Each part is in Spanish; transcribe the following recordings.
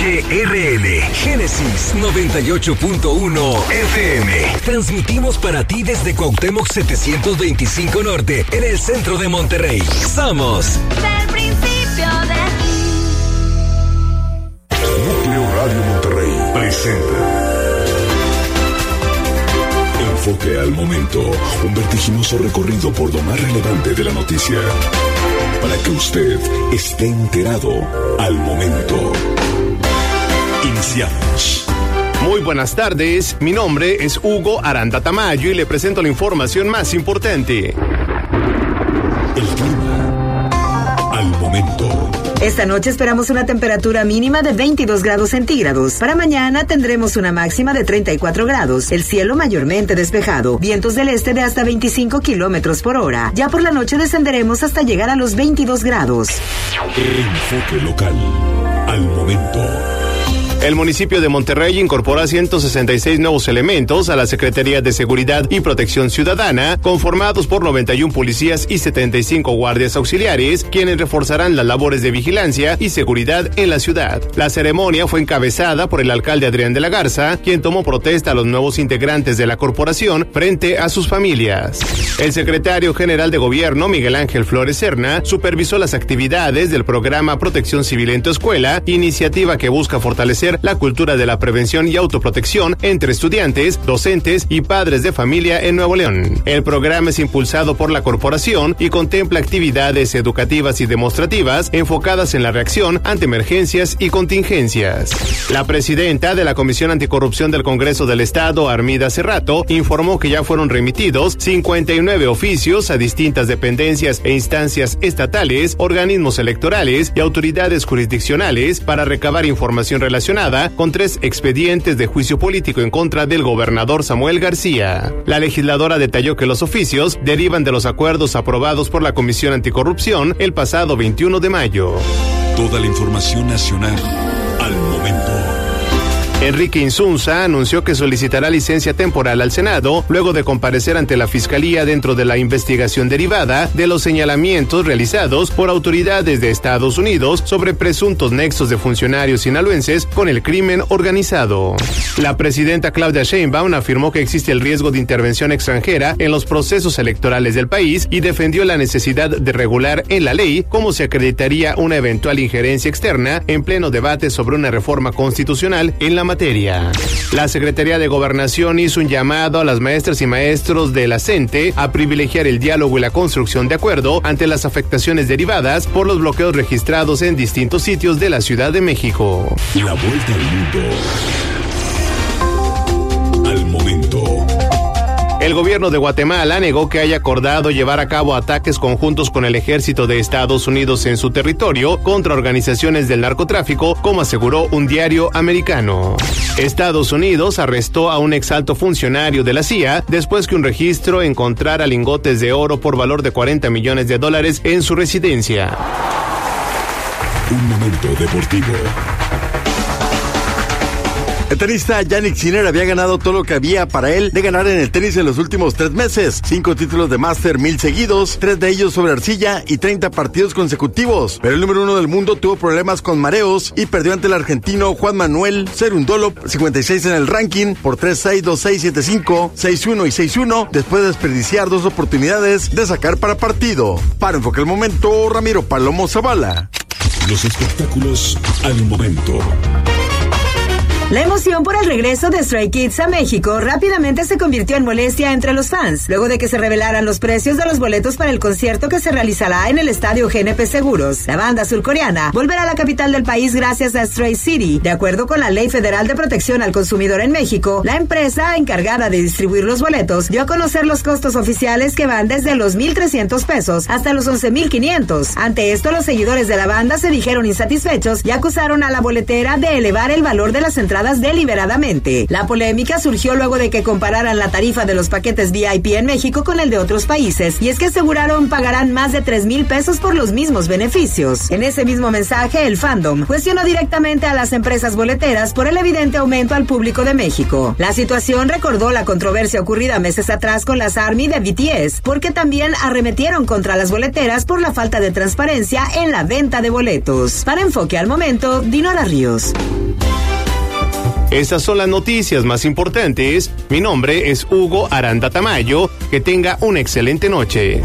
XHRL, Génesis 98.1 FM. Transmitimos para ti desde Cuauhtémoc 725 Norte, en el centro de Monterrey. Somos del principio de Núcleo Radio Monterrey presenta Enfoque al Momento, un vertiginoso recorrido por lo más relevante de la noticia, para que usted esté enterado al momento. Iniciamos. Muy buenas tardes, mi nombre es Hugo Aranda Tamayo y le presento la información más importante. El clima al momento. Esta noche esperamos una temperatura mínima de 22 grados centígrados. Para mañana tendremos una máxima de 34 grados. El cielo mayormente despejado. Vientos del este de hasta 25 kilómetros por hora. Ya por la noche descenderemos hasta llegar a los 22 grados. Enfoque local al momento. El municipio de Monterrey incorpora 166 nuevos elementos a la Secretaría de Seguridad y Protección Ciudadana, conformados por 91 policías y 75 guardias auxiliares, quienes reforzarán las labores de vigilancia y seguridad en la ciudad. La ceremonia fue encabezada por el alcalde Adrián de la Garza, quien tomó protesta a los nuevos integrantes de la corporación frente a sus familias. El secretario general de Gobierno, Miguel Ángel Flores Serna, supervisó las actividades del programa Protección Civil en tu Escuela, iniciativa que busca fortalecer la cultura de la prevención y autoprotección entre estudiantes, docentes y padres de familia en Nuevo León. El programa es impulsado por la corporación y contempla actividades educativas y demostrativas enfocadas en la reacción ante emergencias y contingencias. La presidenta de la Comisión Anticorrupción del Congreso del Estado, Armida Cerrato, informó que ya fueron remitidos 59 oficios a distintas dependencias e instancias estatales, organismos electorales y autoridades jurisdiccionales para recabar información relacionada con 3 expedientes de juicio político en contra del gobernador Samuel García. La legisladora detalló que los oficios derivan de los acuerdos aprobados por la Comisión Anticorrupción el pasado 21 de mayo. Toda la información nacional al momento. Enrique Insunza anunció que solicitará licencia temporal al Senado luego de comparecer ante la Fiscalía dentro de la investigación derivada de los señalamientos realizados por autoridades de Estados Unidos sobre presuntos nexos de funcionarios sinaloenses con el crimen organizado. La presidenta Claudia Sheinbaum afirmó que existe el riesgo de intervención extranjera en los procesos electorales del país y defendió la necesidad de regular en la ley cómo se acreditaría una eventual injerencia externa en pleno debate sobre una reforma constitucional en la materia. La Secretaría de Gobernación hizo un llamado a las maestras y maestros de la CENTE a privilegiar el diálogo y la construcción de acuerdo ante las afectaciones derivadas por los bloqueos registrados en distintos sitios de la Ciudad de México. La vuelta al mundo al momento. El gobierno de Guatemala negó que haya acordado llevar a cabo ataques conjuntos con el ejército de Estados Unidos en su territorio contra organizaciones del narcotráfico, como aseguró un diario americano. Estados Unidos arrestó a un exalto funcionario de la CIA después que un registro encontrara lingotes de oro por valor de $40 millones en su residencia. Un momento deportivo. El tenista Jannik Sinner había ganado todo lo que había para él de ganar en el tenis en los últimos 3 meses. 5 títulos de Master 1000 seguidos, 3 de ellos sobre arcilla y 30 partidos consecutivos. Pero el número 1 del mundo tuvo problemas con mareos y perdió ante el argentino Juan Manuel Cerundolo, 56 en el ranking, por 3-6, 2-6, 7-5, 6-1 y 6-1, después de desperdiciar 2 oportunidades de sacar para partido. Para Enfoque el Momento, Ramiro Palomo Zavala. Los espectáculos al momento. La emoción por el regreso de Stray Kids a México rápidamente se convirtió en molestia entre los fans, luego de que se revelaran los precios de los boletos para el concierto que se realizará en el estadio GNP Seguros. La banda surcoreana volverá a la capital del país gracias a Stray City. De acuerdo con la Ley Federal de Protección al Consumidor en México, la empresa encargada de distribuir los boletos dio a conocer los costos oficiales que van desde los $1,300 hasta los $11,500. Ante esto, los seguidores de la banda se dijeron insatisfechos y acusaron a la boletera de elevar el valor de las entradas registradas deliberadamente. La polémica surgió luego de que compararan la tarifa de los paquetes VIP en México con el de otros países, y es que aseguraron pagarán más de 3,000 pesos por los mismos beneficios. En ese mismo mensaje, el fandom cuestionó directamente a las empresas boleteras por el evidente aumento al público de México. La situación recordó la controversia ocurrida meses atrás con las ARMY de BTS, porque también arremetieron contra las boleteras por la falta de transparencia en la venta de boletos. Para Enfoque al Momento, Dinora Ríos. Estas son las noticias más importantes. Mi nombre es Hugo Aranda Tamayo. Que tenga una excelente noche.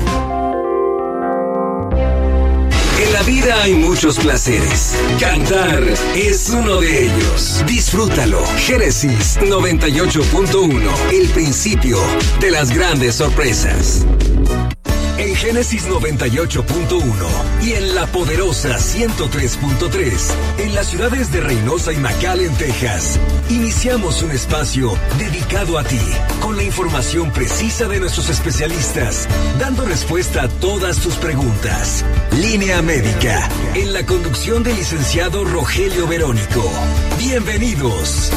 En la vida hay muchos placeres. Cantar es uno de ellos. Disfrútalo. Génesis 98.1. El principio de las grandes sorpresas. En Génesis 98.1 y en la poderosa 103.3, en las ciudades de Reynosa y McAllen, Texas, iniciamos un espacio dedicado a ti, con la información precisa de nuestros especialistas, dando respuesta a todas tus preguntas. Línea Médica, en la conducción del licenciado Rogelio Verónico. Bienvenidos.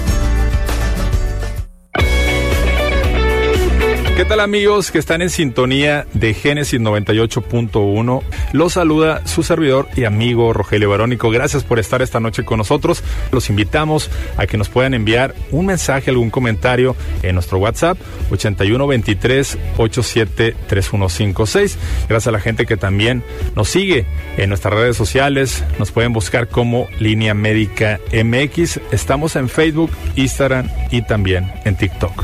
¿Qué tal, amigos que están en sintonía de Génesis 98.1? Los saluda su servidor y amigo Rogelio Verónico. Gracias por estar esta noche con nosotros. Los invitamos a que nos puedan enviar un mensaje, algún comentario en nuestro WhatsApp 8123-873156. Gracias a la gente que también nos sigue en nuestras redes sociales. Nos pueden buscar como Línea Médica MX. Estamos en Facebook, Instagram y también en TikTok.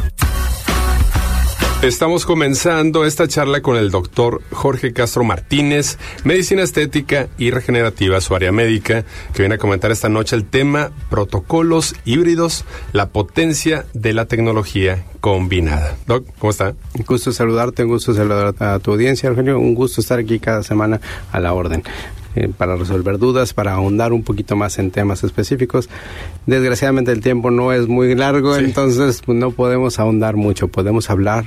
Estamos comenzando esta charla con el doctor Jorge Castro Martínez, Medicina Estética y Regenerativa, su área médica, que viene a comentar esta noche el tema protocolos híbridos, la potencia de la tecnología combinada. Doc, ¿cómo está? Un gusto saludarte, un gusto saludar a tu audiencia, Rogelio. Un gusto estar aquí cada semana a la orden. Para resolver dudas, para ahondar un poquito más en temas específicos. Desgraciadamente el tiempo no es muy largo, sí. Entonces pues, no podemos ahondar mucho. Podemos hablar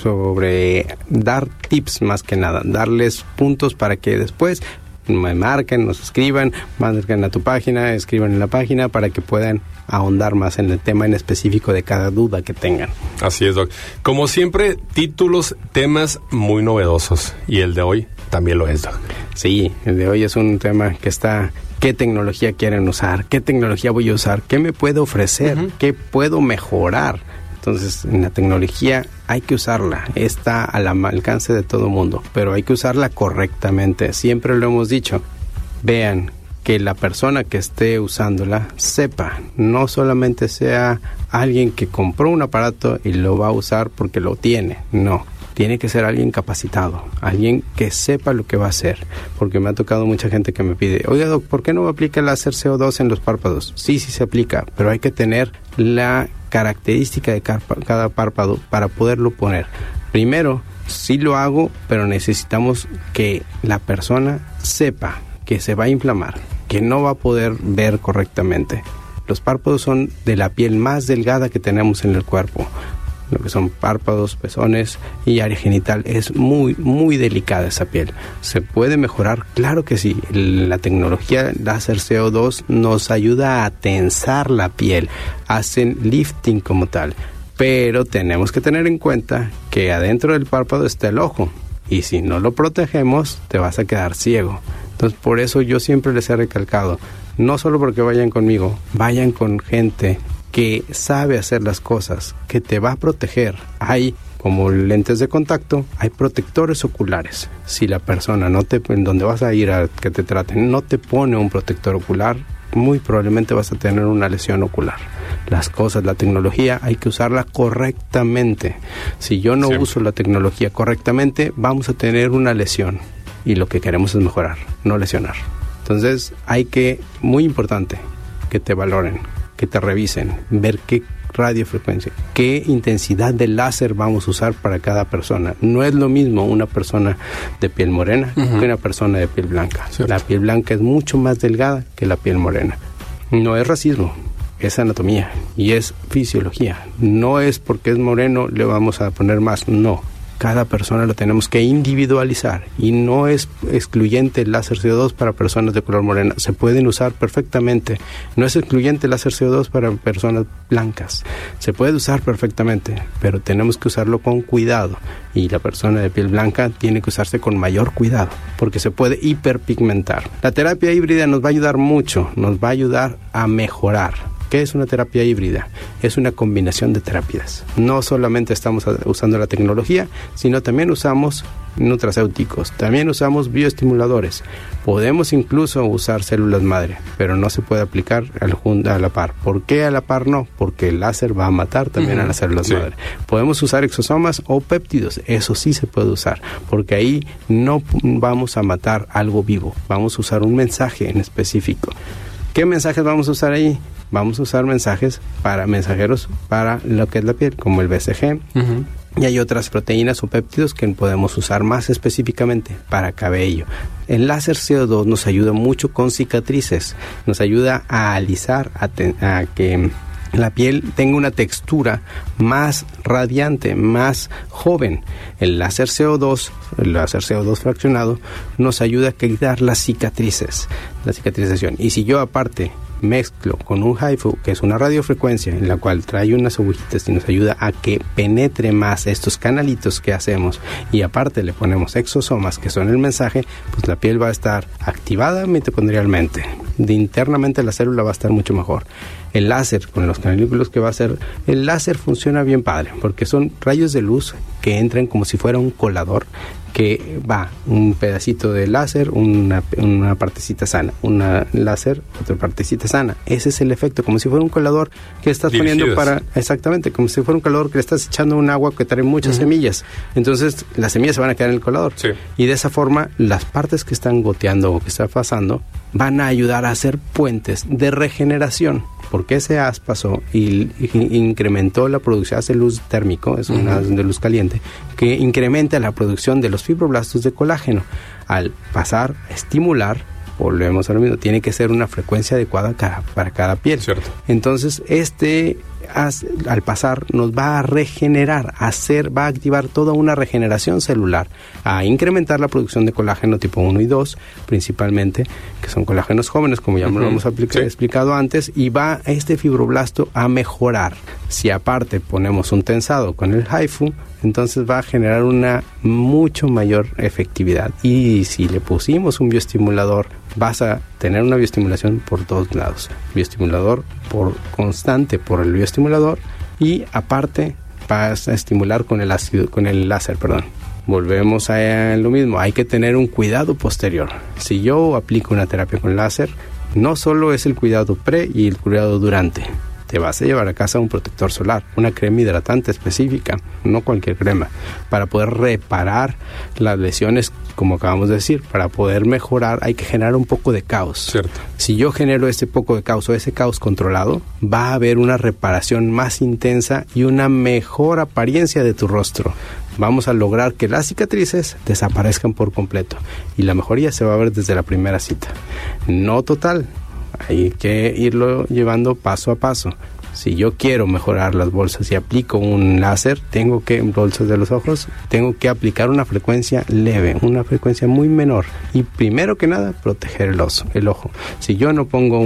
sobre dar tips más que nada, darles puntos para que después me marquen, nos escriban, manden a tu página, escriban en la página para que puedan ahondar más en el tema en específico de cada duda que tengan. Así es, Doc. Como siempre, títulos, temas muy novedosos, y el de hoy también lo es, Doc. Sí, el de hoy es un tema que está... ¿Qué tecnología quieren usar? ¿Qué tecnología voy a usar? ¿Qué me puede ofrecer? Uh-huh. ¿Qué puedo mejorar? Entonces, en la tecnología hay que usarla. Está al alcance de todo mundo, pero hay que usarla correctamente. Siempre lo hemos dicho. Vean que la persona que esté usándola sepa, no solamente sea alguien que compró un aparato y lo va a usar porque lo tiene. No. Tiene que ser alguien capacitado, alguien que sepa lo que va a hacer, porque me ha tocado mucha gente que me pide, oiga, Doc, ¿por qué no aplica el láser CO2 en los párpados? Sí se aplica, pero hay que tener la característica de cada párpado para poderlo poner. Primero, sí lo hago, pero necesitamos que la persona sepa que se va a inflamar, que no va a poder ver correctamente. Los párpados son de la piel más delgada que tenemos en el cuerpo. Lo que son párpados, pezones y área genital, es muy, muy delicada esa piel. ¿Se puede mejorar? Claro que sí. La tecnología láser CO2 nos ayuda a tensar la piel, hacen lifting como tal, pero tenemos que tener en cuenta que adentro del párpado está el ojo, y si no lo protegemos, te vas a quedar ciego. Entonces, por eso yo siempre les he recalcado, no solo porque vayan conmigo, vayan con gente que sabe hacer las cosas, que te va a proteger. Hay como lentes de contacto, hay protectores oculares. Si la persona en donde vas a ir a que te traten, no te pone un protector ocular, muy probablemente vas a tener una lesión ocular. La tecnología hay que usarla correctamente. Si yo no uso la tecnología correctamente, vamos a tener una lesión. Y lo que queremos es mejorar, no lesionar. Entonces muy importante, que te valoren, que te revisen, ver qué radiofrecuencia, qué intensidad de láser vamos a usar para cada persona. No es lo mismo una persona de piel morena que una persona de piel blanca. Cierto. La piel blanca es mucho más delgada que la piel morena. No es racismo, es anatomía y es fisiología. No es porque es moreno le vamos a poner más, no. Cada persona lo tenemos que individualizar y no es excluyente el láser CO2 para personas de color morena. Se pueden usar perfectamente. No es excluyente el láser CO2 para personas blancas. Se puede usar perfectamente, pero tenemos que usarlo con cuidado. Y la persona de piel blanca tiene que usarse con mayor cuidado, porque se puede hiperpigmentar. La terapia híbrida nos va a ayudar mucho, nos va a ayudar a mejorar. ¿Qué es una terapia híbrida? Es una combinación de terapias. No solamente estamos usando la tecnología, sino también usamos nutracéuticos, también usamos bioestimuladores. Podemos incluso usar células madre, pero no se puede aplicar a la par. ¿Por qué a la par no? Porque el láser va a matar también a las células madre. Podemos usar exosomas o péptidos, eso sí se puede usar, porque ahí no vamos a matar algo vivo, vamos a usar un mensaje en específico. ¿Qué mensajes vamos a usar ahí? Vamos a usar mensajeros para lo que es la piel, como el BCG. Y hay otras proteínas o péptidos que podemos usar más específicamente para cabello. El láser CO2 nos ayuda mucho con cicatrices, nos ayuda a alisar, a que la piel tenga una textura más radiante, más joven. El láser CO2 fraccionado, nos ayuda a quitar las cicatrices, la cicatrización. Y si yo aparte mezclo con un HIFU, que es una radiofrecuencia en la cual trae unas agujitas y nos ayuda a que penetre más estos canalitos que hacemos, y aparte le ponemos exosomas, que son el mensaje, pues la piel va a estar activada mitocondrialmente. Internamente la célula va a estar mucho mejor. El láser con los canalículos que va a hacer, el láser funciona bien padre, porque son rayos de luz que entran como si fuera un colador, que va un pedacito de láser, una partecita sana, una láser, otra partecita sana. Ese es el efecto, como si fuera un colador que estás poniendo exactamente, como si fuera un colador que le estás echando un agua que trae muchas semillas. Entonces las semillas se van a quedar en el colador. Y de esa forma las partes que están goteando o que están pasando van a ayudar a hacer puentes de regeneración, porque ese haz pasó y incrementó la producción, hace luz térmico, es un haz de luz caliente, que incrementa la producción de los fibroblastos de colágeno. Al pasar a estimular, volvemos a lo mismo, tiene que ser una frecuencia adecuada para cada piel. Cierto. Entonces, este haz, al pasar, nos va a regenerar, va a activar toda una regeneración celular, a incrementar la producción de colágeno tipo 1 y 2, principalmente, que son colágenos jóvenes, como ya lo hemos explicado antes, y va este fibroblasto a mejorar. Si aparte ponemos un tensado con el HIFU, entonces va a generar una mucho mayor efectividad. Y si le pusimos un bioestimulador, vas a tener una bioestimulación por todos lados. Bioestimulador constante por el bioestimulador, y aparte vas a estimular con el láser. Volvemos a lo mismo, hay que tener un cuidado posterior. Si yo aplico una terapia con láser, no solo es el cuidado pre y el cuidado durante. Te vas a llevar a casa un protector solar, una crema hidratante específica, no cualquier crema, para poder reparar las lesiones, como acabamos de decir. Para poder mejorar hay que generar un poco de caos. Cierto. Si yo genero ese poco de caos o ese caos controlado, va a haber una reparación más intensa y una mejor apariencia de tu rostro. Vamos a lograr que las cicatrices desaparezcan por completo y la mejoría se va a ver desde la primera cita. No total. Hay que irlo llevando paso a paso. Si yo quiero mejorar las bolsas y aplico un láser, bolsas de los ojos, tengo que aplicar una frecuencia leve, una frecuencia muy menor. Y primero que nada, proteger el ojo. Si yo no pongo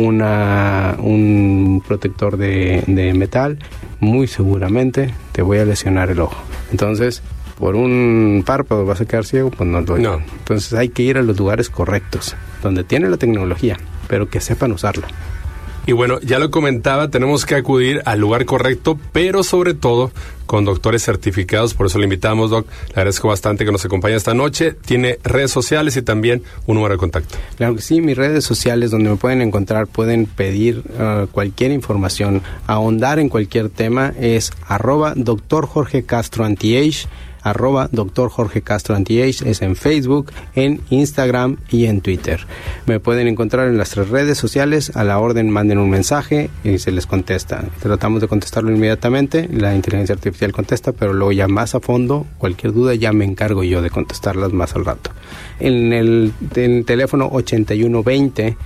un protector de metal, muy seguramente te voy a lesionar el ojo. Entonces, por un párpado vas a quedar ciego, pues no. Entonces hay que ir a los lugares correctos, donde tiene la tecnología, pero que sepan usarla. Y bueno, ya lo comentaba, tenemos que acudir al lugar correcto, pero sobre todo con doctores certificados. Por eso le invitamos, Doc. Le agradezco bastante que nos acompañe esta noche. Tiene redes sociales y también un número de contacto. Claro que sí, mis redes sociales donde me pueden encontrar, pueden pedir cualquier información, ahondar en cualquier tema, es @Dr. Jorge Castro Anti-Age, Dr. Jorge Castro Anti-Age, es en Facebook, en Instagram y en Twitter. Me pueden encontrar en las 3 redes sociales, a la orden manden un mensaje y se les contesta. Tratamos de contestarlo inmediatamente, la inteligencia artificial contesta, pero luego ya más a fondo, cualquier duda ya me encargo yo de contestarlas más al rato. En el teléfono 8120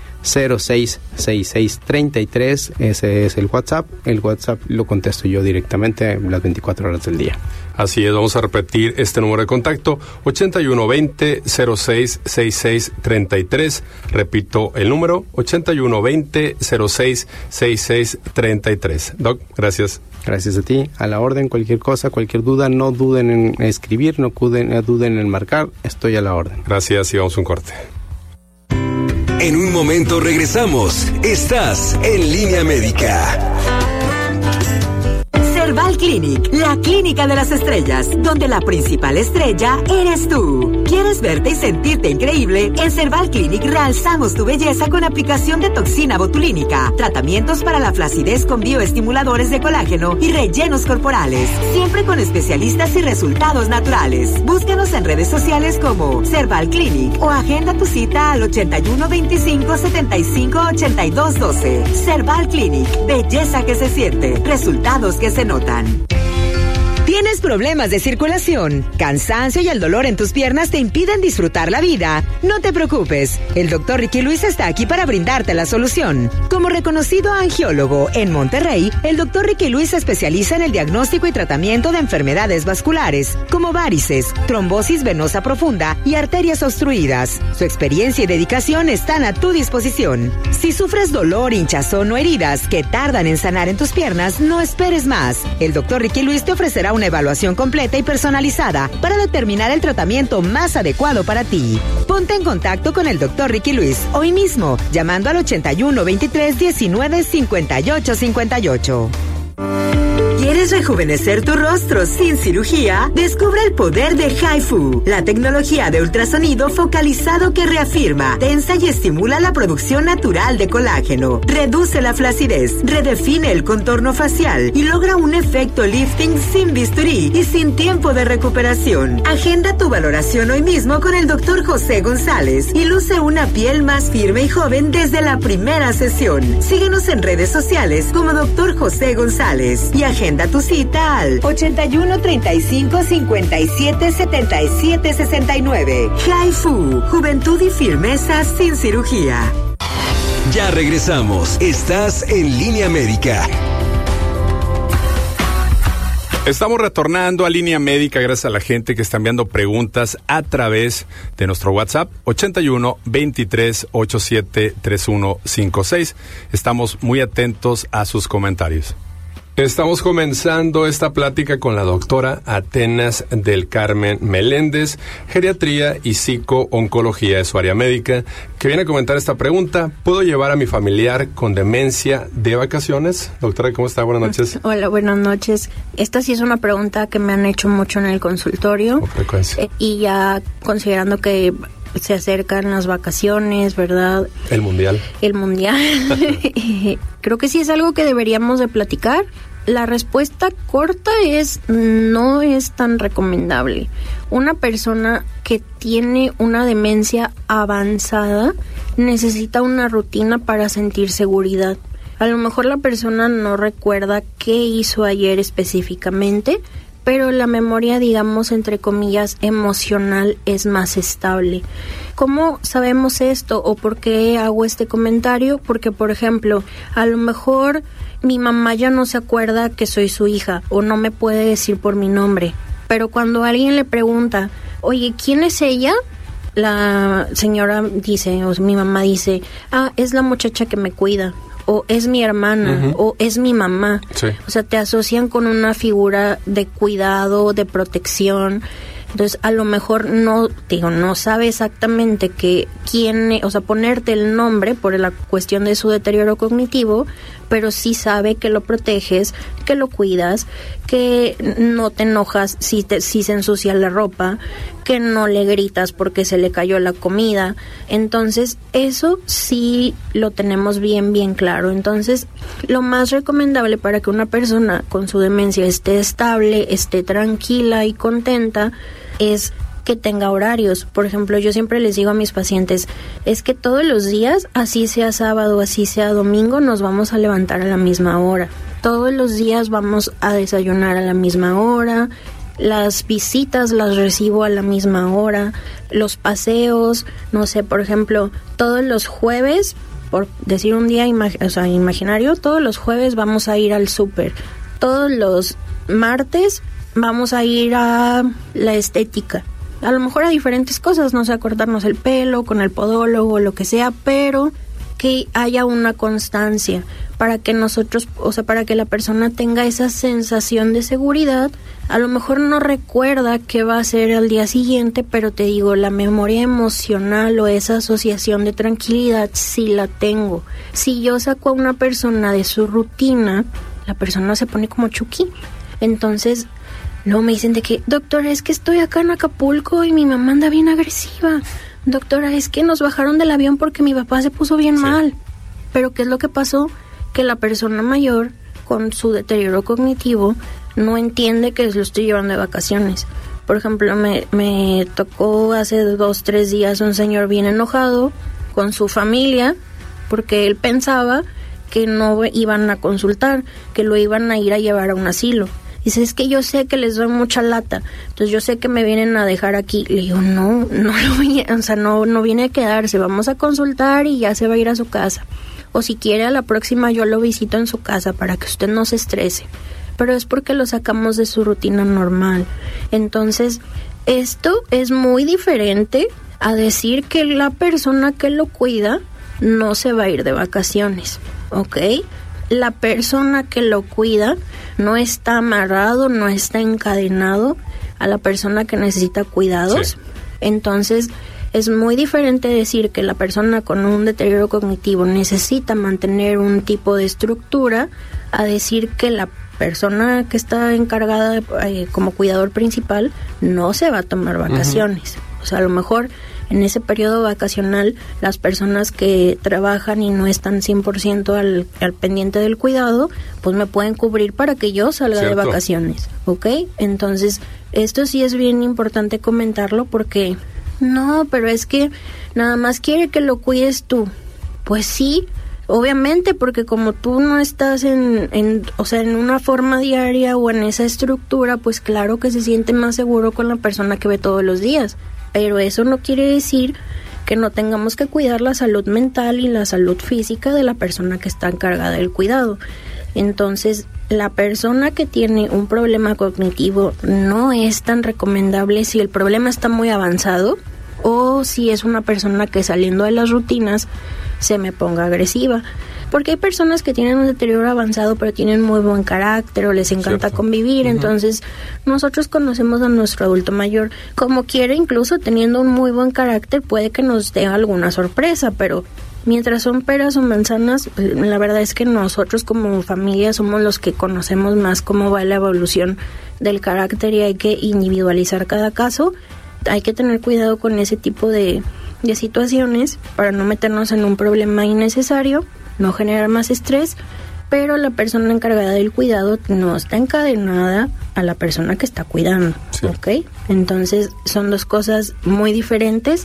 066633, ese es el WhatsApp. El WhatsApp lo contesto yo directamente las 24 horas del día. Así es, vamos a repetir este número de contacto, 8120-066633. Repito el número, 8120-066633. Doc, gracias. Gracias a ti, a la orden, cualquier cosa, cualquier duda, no duden en escribir, no duden en marcar, estoy a la orden. Gracias y vamos a un corte. En un momento regresamos. Estás en Línea Médica. Cerval Clinic, la clínica de las estrellas, donde la principal estrella eres tú. ¿Quieres verte y sentirte increíble? En Cerval Clinic realzamos tu belleza con aplicación de toxina botulínica, tratamientos para la flacidez con bioestimuladores de colágeno y rellenos corporales, siempre con especialistas y resultados naturales. Búscanos en redes sociales como Cerval Clinic o agenda tu cita al 81 25 75 82 12. Cerval Clinic, belleza que se siente, resultados que se notan. ¿Tienes problemas de circulación? ¿Cansancio y el dolor en tus piernas te impiden disfrutar la vida? No te preocupes, el Dr. Ricky Luis está aquí para brindarte la solución. Como reconocido angiólogo en Monterrey, el Dr. Ricky Luis se especializa en el diagnóstico y tratamiento de enfermedades vasculares, como varices, trombosis venosa profunda y arterias obstruidas. Su experiencia y dedicación están a tu disposición. Si sufres dolor, hinchazón o heridas que tardan en sanar en tus piernas, no esperes más. El Dr. Ricky Luis te ofrecerá una evaluación completa y personalizada para determinar el tratamiento más adecuado para ti. Ponte en contacto con el Dr. Ricky Luis hoy mismo, llamando al 81 23 19 58 58. ¿Quieres rejuvenecer tu rostro sin cirugía? Descubre el poder de HIFU, la tecnología de ultrasonido focalizado que reafirma, tensa y estimula la producción natural de colágeno, reduce la flacidez, redefine el contorno facial y logra un efecto lifting sin bisturí y sin tiempo de recuperación. Agenda tu valoración hoy mismo con el Dr. José González y luce una piel más firme y joven desde la primera sesión. Síguenos en redes sociales como Dr. José González y agenda tu cita al 81 35 57 77 69. HIFU, juventud y firmeza sin cirugía. Ya regresamos. Estás en Línea Médica. Estamos retornando a Línea Médica gracias a la gente que está enviando preguntas a través de nuestro WhatsApp 81 23 87 3156. Estamos muy atentos a sus comentarios. Estamos comenzando esta plática con la doctora Atenas del Carmen Meléndez, geriatría y psico-oncología de su área médica, que viene a comentar esta pregunta. ¿Puedo llevar a mi familiar con demencia de vacaciones? Doctora, ¿cómo está? Buenas noches. Hola, buenas noches. Esta sí es una pregunta que me han hecho mucho en el consultorio. Con frecuencia. Y ya considerando que se acercan las vacaciones, ¿verdad? El mundial. Creo que sí es algo que deberíamos de platicar. La respuesta corta es no es tan recomendable. Una persona que tiene una demencia avanzada necesita una rutina para sentir seguridad. A lo mejor la persona no recuerda qué hizo ayer específicamente, pero la memoria, digamos, entre comillas, emocional es más estable. ¿Cómo sabemos esto o por qué hago este comentario? Porque, por ejemplo, a lo mejor mi mamá ya no se acuerda que soy su hija o no me puede decir por mi nombre, pero cuando alguien le pregunta, oye, ¿quién es ella? La señora dice, o mi mamá dice, es la muchacha que me cuida, o es mi hermana, o es mi mamá. Sí. O sea, te asocian con una figura de cuidado, de protección. Entonces, a lo mejor no sabe exactamente quién, o sea, ponerte el nombre por la cuestión de su deterioro cognitivo, pero sí sabe que lo proteges, que lo cuidas, que no te enojas si se ensucia la ropa, que no le gritas porque se le cayó la comida. Entonces, eso sí lo tenemos bien claro. Entonces, lo más recomendable para que una persona con su demencia esté estable, esté tranquila y contenta, es que tenga horarios. Por ejemplo, yo siempre les digo a mis pacientes, es que todos los días, así sea sábado, así sea domingo, nos vamos a levantar a la misma hora. Todos los días vamos a desayunar a la misma hora, las visitas las recibo a la misma hora, los paseos, no sé, por ejemplo, todos los jueves, por decir un día imaginario, todos los jueves vamos a ir al súper. Todos los martes vamos a ir a la estética. A lo mejor a diferentes cosas, no sé, a cortarnos el pelo, con el podólogo, lo que sea, pero que haya una constancia para que nosotros, o sea, para que la persona tenga esa sensación de seguridad. A lo mejor no recuerda qué va a hacer al día siguiente, pero te digo, la memoria emocional o esa asociación de tranquilidad sí la tengo. Si yo saco a una persona de su rutina, la persona se pone como Chucky. Entonces, luego me dicen de que, doctora, es que estoy acá en Acapulco y mi mamá anda bien agresiva. Doctora, es que nos bajaron del avión porque mi papá se puso bien mal. Pero ¿qué es lo que pasó? Que la persona mayor, con su deterioro cognitivo, no entiende que lo estoy llevando de vacaciones. Por ejemplo, me tocó hace 2-3 días un señor bien enojado con su familia porque él pensaba que no iban a consultar, que lo iban a ir a llevar a un asilo. Dice, es que yo sé que les doy mucha lata, entonces yo sé que me vienen a dejar aquí. Le digo, no viene a quedarse, vamos a consultar y ya se va a ir a su casa. O si quiere, a la próxima yo lo visito en su casa para que usted no se estrese. Pero es porque lo sacamos de su rutina normal. Entonces, esto es muy diferente a decir que la persona que lo cuida no se va a ir de vacaciones, ¿ok? La persona que lo cuida no está amarrado, no está encadenado a la persona que necesita cuidados. Sí. Entonces, es muy diferente decir que la persona con un deterioro cognitivo necesita mantener un tipo de estructura a decir que la persona que está encargada como cuidador principal no se va a tomar vacaciones. O sea, a lo mejor en ese periodo vacacional, las personas que trabajan y no están 100% al pendiente del cuidado, pues me pueden cubrir para que yo salga de vacaciones, ¿ok? Entonces, esto sí es bien importante comentarlo porque, no, pero es que nada más quiere que lo cuides tú. Pues sí, obviamente, porque como tú no estás en una forma diaria o en esa estructura, pues claro que se siente más seguro con la persona que ve todos los días. Pero eso no quiere decir que no tengamos que cuidar la salud mental y la salud física de la persona que está encargada del cuidado. Entonces, la persona que tiene un problema cognitivo no es tan recomendable si el problema está muy avanzado o si es una persona que saliendo de las rutinas se me ponga agresiva. Porque hay personas que tienen un deterioro avanzado pero tienen muy buen carácter o les encanta convivir, entonces nosotros conocemos a nuestro adulto mayor como quiere, incluso teniendo un muy buen carácter puede que nos dé alguna sorpresa, pero mientras son peras o manzanas, la verdad es que nosotros como familia somos los que conocemos más cómo va la evolución del carácter y hay que individualizar cada caso. Hay que tener cuidado con ese tipo de situaciones para no meternos en un problema innecesario, no generar más estrés, pero la persona encargada del cuidado no está encadenada a la persona que está cuidando, ¿ok? Entonces son dos cosas muy diferentes.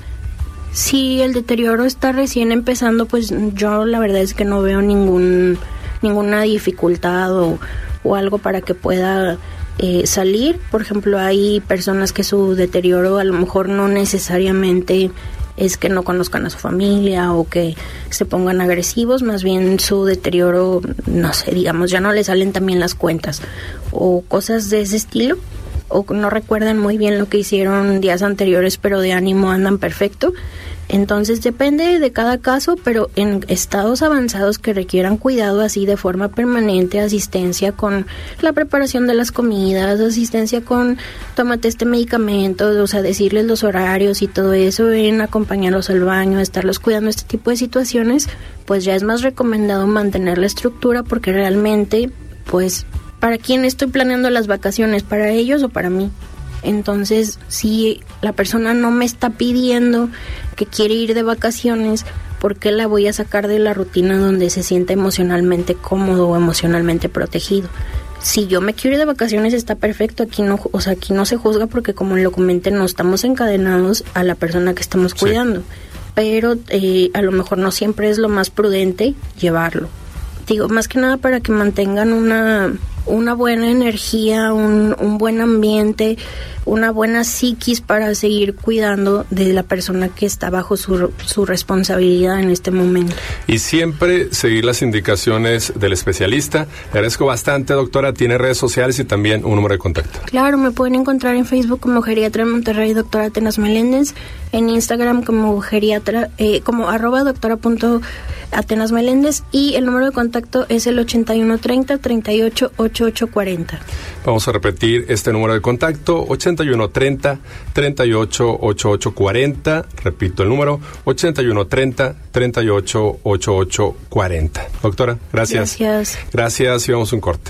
Si el deterioro está recién empezando, pues yo la verdad es que no veo ninguna dificultad o algo para que pueda salir. Por ejemplo, hay personas que su deterioro a lo mejor no necesariamente es que no conozcan a su familia o que se pongan agresivos, más bien su deterioro, no sé, digamos, ya no le salen también las cuentas o cosas de ese estilo, o no recuerdan muy bien lo que hicieron días anteriores, pero de ánimo andan perfecto. Entonces depende de cada caso, pero en estados avanzados que requieran cuidado así de forma permanente, asistencia con la preparación de las comidas, asistencia con tómate este medicamento, o sea, decirles los horarios y todo eso, en acompañarlos al baño, estarlos cuidando, este tipo de situaciones, pues ya es más recomendado mantener la estructura porque realmente, pues, ¿para quién estoy planeando las vacaciones? ¿Para ellos o para mí? Entonces, si la persona no me está pidiendo que quiere ir de vacaciones, ¿por qué la voy a sacar de la rutina donde se siente emocionalmente cómodo o emocionalmente protegido? Si yo me quiero ir de vacaciones está perfecto, aquí no se juzga porque como lo comenté no estamos encadenados a la persona que estamos cuidando, pero a lo mejor no siempre es lo más prudente llevarlo. Digo, más que nada para que mantengan una una buena energía, un buen ambiente, una buena psiquis para seguir cuidando de la persona que está bajo su responsabilidad en este momento. Y siempre seguir las indicaciones del especialista. Le agradezco bastante, doctora. Tiene redes sociales y también un número de contacto. Claro, me pueden encontrar en Facebook como Geriatra en Monterrey, doctora Atenas Meléndez, en Instagram como geriatra, como @doctora.atenasmeléndez, y el número de contacto es el 8130-388840. Vamos a repetir este número de contacto, 8130-388840. Repito el número, 8130-388840. Doctora, gracias. Gracias y vamos a un corte.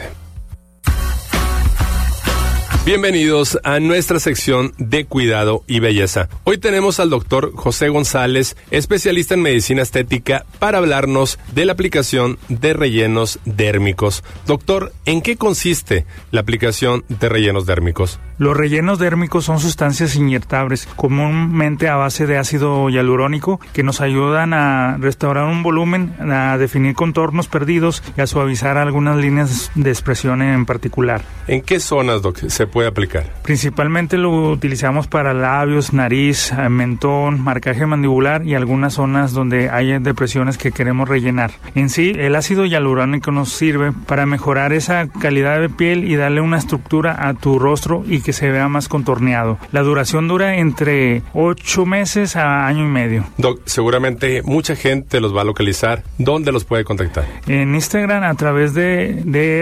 Bienvenidos a nuestra sección de cuidado y belleza. Hoy tenemos al doctor José González, especialista en medicina estética, para hablarnos de la aplicación de rellenos dérmicos. Doctor, ¿en qué consiste la aplicación de rellenos dérmicos? Los rellenos dérmicos son sustancias inyectables, comúnmente a base de ácido hialurónico, que nos ayudan a restaurar un volumen, a definir contornos perdidos y a suavizar algunas líneas de expresión en particular. ¿En qué zonas, doc, se puede aplicar? Principalmente lo utilizamos para labios, nariz, mentón, marcaje mandibular y algunas zonas donde hay depresiones que queremos rellenar. En sí, el ácido hialurónico nos sirve para mejorar esa calidad de piel y darle una estructura a tu rostro y que se vea más contorneado. La duración dura entre 8 meses a año y medio. Doc, seguramente mucha gente los va a localizar. ¿Dónde los puede contactar? En Instagram a través de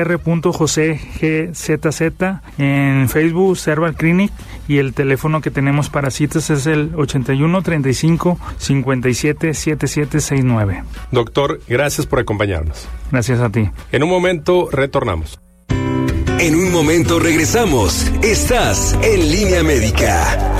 dr.josegzz, en Facebook Serval Clinic, y el teléfono que tenemos para citas es el 81 35 57 7769. Doctor, gracias por acompañarnos. Gracias a ti. En un momento retornamos. En un momento regresamos. Estás en Línea Médica.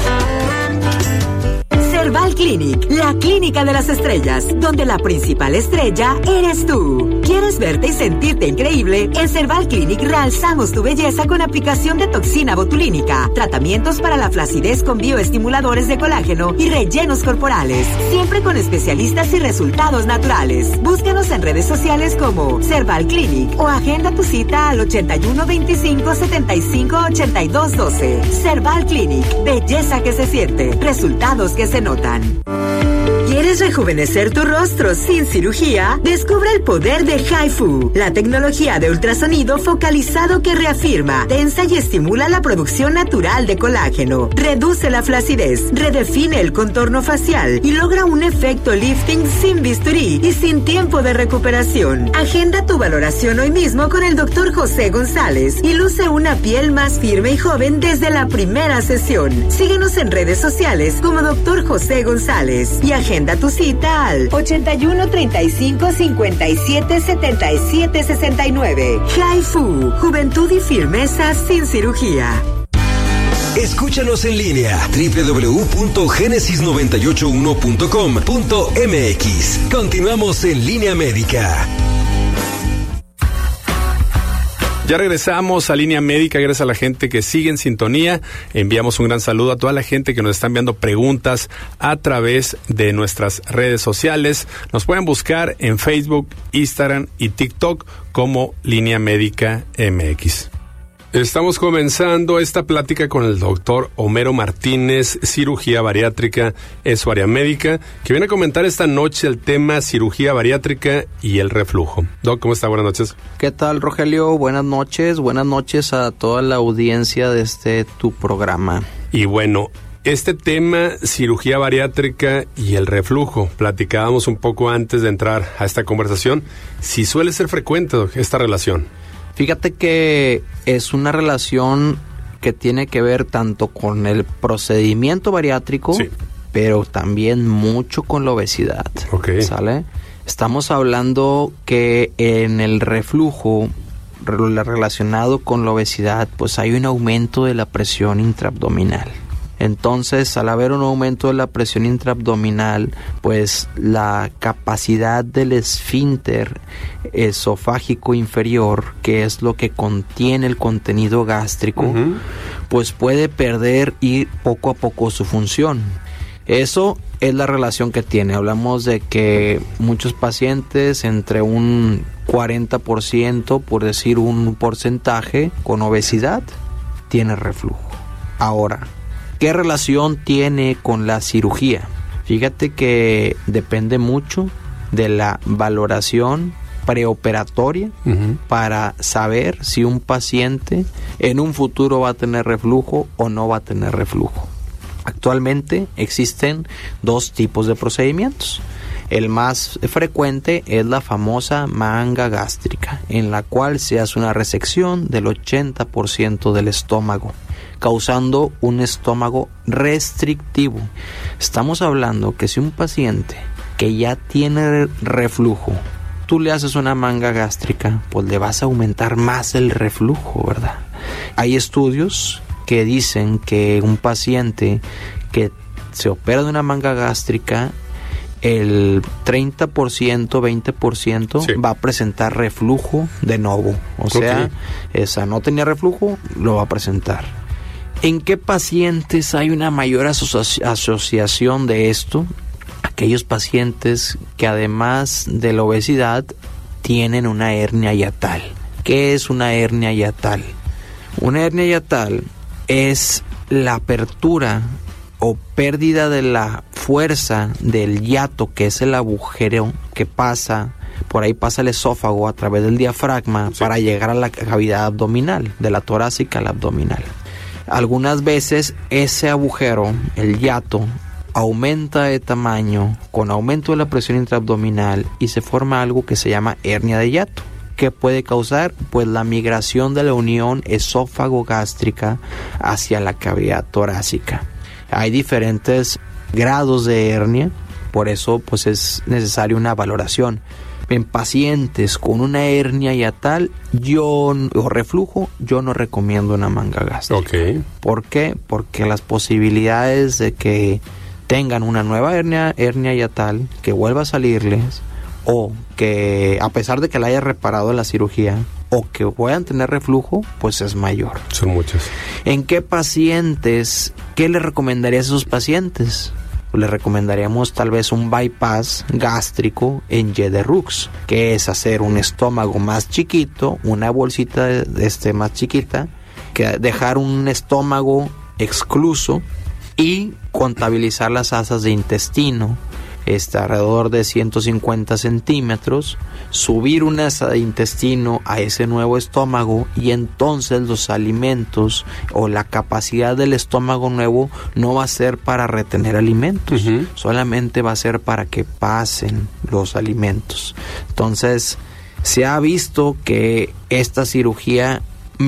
Serval Clinic, la clínica de las estrellas, donde la principal estrella eres tú. ¿Quieres verte y sentirte increíble? En Serval Clinic realzamos tu belleza con aplicación de toxina botulínica, tratamientos para la flacidez con bioestimuladores de colágeno y rellenos corporales, siempre con especialistas y resultados naturales. Búscanos en redes sociales como Serval Clinic o agenda tu cita al 81 25 75 82 12. Serval Clinic, belleza que se siente, resultados que se notan. ¿Quieres rejuvenecer tu rostro sin cirugía? Descubre el poder de HIFU, la tecnología de ultrasonido focalizado que reafirma, tensa y estimula la producción natural de colágeno, reduce la flacidez, redefine el contorno facial y logra un efecto lifting sin bisturí y sin tiempo de recuperación. Agenda tu valoración hoy mismo con el Dr. José González y luce una piel más firme y joven desde la primera sesión. Síguenos en redes sociales como Dr. José González y agenda tu cita al 81 35 57 77 69. HIFU, juventud y firmeza sin cirugía. Escúchanos en línea www.genesis981.com.mx. Continuamos en Línea Médica. Ya regresamos a Línea Médica, gracias a la gente que sigue en sintonía. Enviamos un gran saludo a toda la gente que nos está enviando preguntas a través de nuestras redes sociales. Nos pueden buscar en Facebook, Instagram y TikTok como Línea Médica MX. Estamos comenzando esta plática con el doctor Homero Martínez, cirugía bariátrica, es su área médica, que viene a comentar esta noche el tema cirugía bariátrica y el reflujo. Doc, ¿cómo está? Buenas noches. ¿Qué tal, Rogelio? Buenas noches a toda la audiencia de tu programa. Y bueno, este tema, cirugía bariátrica y el reflujo, platicábamos un poco antes de entrar a esta conversación, si suele ser frecuente, Doc, esta relación. Fíjate que es una relación que tiene que ver tanto con el procedimiento bariátrico, sí, pero también mucho con la obesidad. Okay. ¿Sale? Estamos hablando que en el reflujo relacionado con la obesidad, pues hay un aumento de la presión intraabdominal. Entonces, al haber un aumento de la presión intraabdominal, pues la capacidad del esfínter esofágico inferior, que es lo que contiene el contenido gástrico, pues puede perder y poco a poco su función. Eso es la relación que tiene. Hablamos de que muchos pacientes, entre un 40%, por decir un porcentaje, con obesidad, tiene reflujo. Ahora, ¿qué relación tiene con la cirugía? Fíjate que depende mucho de la valoración preoperatoria para saber si un paciente en un futuro va a tener reflujo o no va a tener reflujo. Actualmente existen 2 tipos de procedimientos. El más frecuente es la famosa manga gástrica, en la cual se hace una resección del 80% del estómago, causando un estómago restrictivo. Estamos hablando que si un paciente que ya tiene reflujo, tú le haces una manga gástrica, pues le vas a aumentar más el reflujo, ¿verdad? Hay estudios que dicen que un paciente que se opera de una manga gástrica, el 30%, 20% sí, va a presentar reflujo de nuevo. O sea, esa no tenía reflujo, lo va a presentar. ¿En qué pacientes hay una mayor asociación de esto? Aquellos pacientes que además de la obesidad tienen una hernia hiatal. ¿Qué es una hernia hiatal? Una hernia hiatal es la apertura o pérdida de la fuerza del hiato, que es el agujero que pasa, por ahí pasa el esófago a través del diafragma para llegar a la cavidad abdominal, de la torácica a la abdominal. Algunas veces ese agujero, el hiato, aumenta de tamaño con aumento de la presión intraabdominal y se forma algo que se llama hernia de hiato. ¿Qué puede causar? Pues la migración de la unión esófago-gástrica hacia la cavidad torácica. Hay diferentes grados de hernia, por eso pues es necesaria una valoración. En pacientes con una hernia hiatal o reflujo, yo no recomiendo una manga gástrica. ¿Por qué? Porque las posibilidades de que tengan una nueva hernia hiatal, que vuelva a salirles, o que a pesar de que la haya reparado en la cirugía, o que puedan tener reflujo, pues es mayor. Son muchos. ¿En qué pacientes? ¿Qué le recomendarías a esos pacientes? Le recomendaríamos tal vez un bypass gástrico en Y de Rux, que es hacer un estómago más chiquito, una bolsita más chiquita, que dejar un estómago excluso y contabilizar las asas de intestino, alrededor de 150 centímetros, subir una asa de intestino a ese nuevo estómago y entonces los alimentos o la capacidad del estómago nuevo no va a ser para retener alimentos, solamente va a ser para que pasen los alimentos. Entonces se ha visto que esta cirugía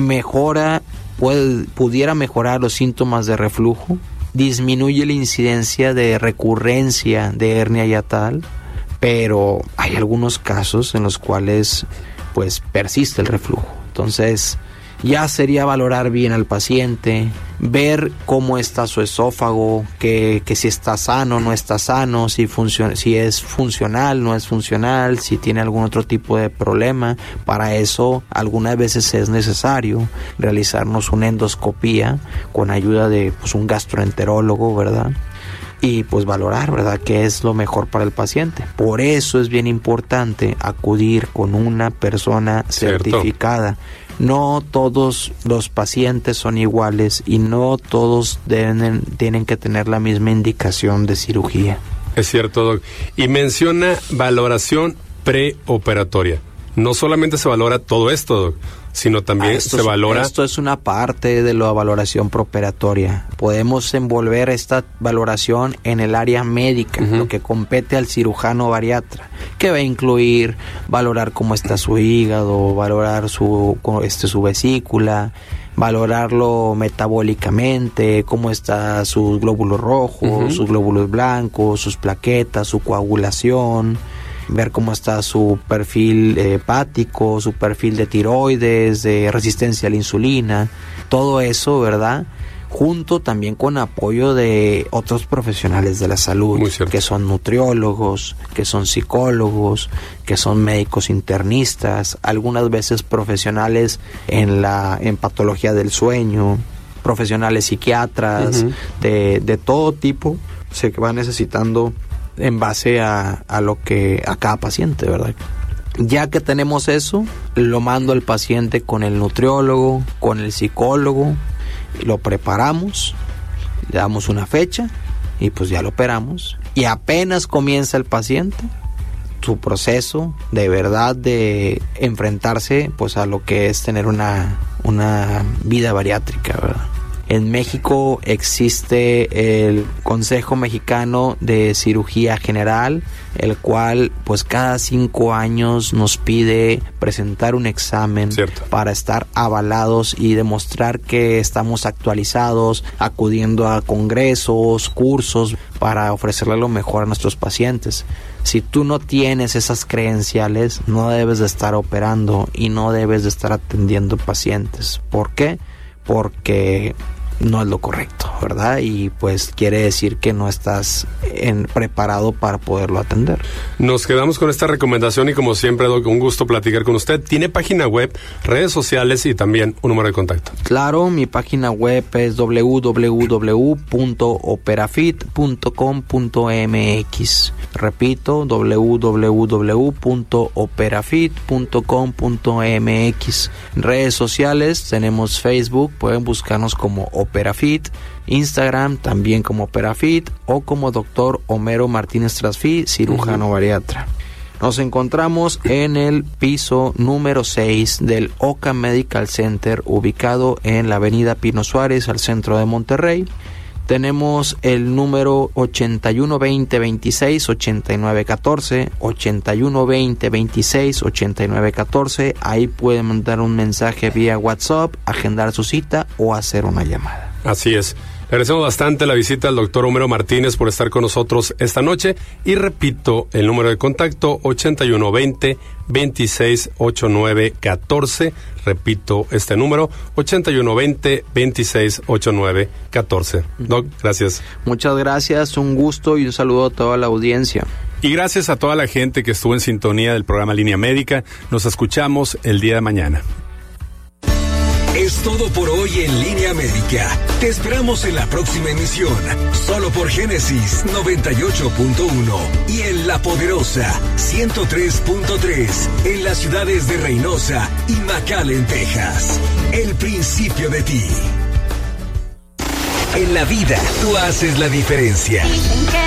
pudiera mejorar los síntomas de reflujo, disminuye la incidencia de recurrencia de hernia hiatal, pero hay algunos casos en los cuales pues persiste el reflujo. Entonces ya sería valorar bien al paciente, ver cómo está su esófago, que si está sano, no está sano, si es funcional, no es funcional, si tiene algún otro tipo de problema. Para eso algunas veces es necesario realizarnos una endoscopía con ayuda de un gastroenterólogo, ¿verdad? Y pues valorar, ¿verdad?, qué es lo mejor para el paciente. Por eso es bien importante acudir con una persona certificada. No todos los pacientes son iguales y no todos tienen que tener la misma indicación de cirugía. Es cierto, Doc. Y menciona valoración preoperatoria. No solamente se valora todo esto, Doc, sino también se valora... Esto es una parte de la valoración preoperatoria. Podemos envolver esta valoración en el área médica, lo que compete al cirujano bariatra, que va a incluir valorar cómo está su hígado, valorar su vesícula, valorarlo metabólicamente, cómo está sus glóbulos rojos, sus glóbulos blancos, sus plaquetas, su coagulación, ver cómo está su perfil hepático, su perfil de tiroides, de resistencia a la insulina, todo eso, ¿verdad? Junto también con apoyo de otros profesionales de la salud, que son nutriólogos, que son psicólogos, que son médicos internistas, algunas veces profesionales en patología del sueño, profesionales psiquiatras, de todo tipo, se va necesitando en base a cada paciente, ¿verdad? Ya que tenemos eso, lo mando al paciente con el nutriólogo, con el psicólogo, lo preparamos, le damos una fecha y pues ya lo operamos. Y apenas comienza el paciente su proceso de verdad de enfrentarse pues a lo que es tener una vida bariátrica, ¿verdad? En México existe el Consejo Mexicano de Cirugía General, el cual pues cada 5 años nos pide presentar un examen para estar avalados y demostrar que estamos actualizados, acudiendo a congresos, cursos, para ofrecerle lo mejor a nuestros pacientes. Si tú no tienes esas credenciales, no debes de estar operando y no debes de estar atendiendo pacientes. ¿Por qué? Porque no es lo correcto, ¿verdad? Y pues quiere decir que no estás preparado para poderlo atender. Nos quedamos con esta recomendación y como siempre, Doc, un gusto platicar con usted. ¿Tiene página web, redes sociales y también un número de contacto? Claro, mi página web es www.operafit.com.mx. Repito, www.operafit.com.mx. Redes sociales, tenemos Facebook, pueden buscarnos como Operafit, Instagram también como Operafit o como Dr. Homero Martínez Trasfi, cirujano bariatra. Nos encontramos en el piso número 6 del Oca Medical Center, ubicado en la avenida Pino Suárez, al centro de Monterrey. Tenemos el número 8120268914, 8120268914. Ahí pueden mandar un mensaje vía WhatsApp, agendar su cita o hacer una llamada. Así es. Le agradecemos bastante la visita al doctor Homero Martínez por estar con nosotros esta noche. Y repito, el número de contacto 8120-268914. Repito este número, 8120-268914. Doc, gracias. Muchas gracias, un gusto y un saludo a toda la audiencia. Y gracias a toda la gente que estuvo en sintonía del programa Línea Médica. Nos escuchamos el día de mañana. Es todo por hoy en Línea Médica. Te esperamos en la próxima emisión, solo por Génesis 98.1 y en La Poderosa 103.3 en las ciudades de Reynosa y McAllen, Texas. El principio de ti. En la vida, tú haces la diferencia.